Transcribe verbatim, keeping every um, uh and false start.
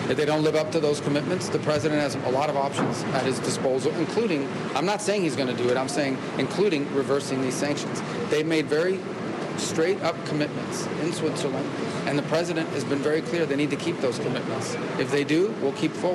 If they don't live up to those commitments, the president has a lot of options at his disposal, including, I'm not saying he's going to do it, I'm saying including reversing these sanctions. They've made very straight-up commitments in Switzerland, and the president has been very clear they need to keep those commitments. If they do, we'll keep forward.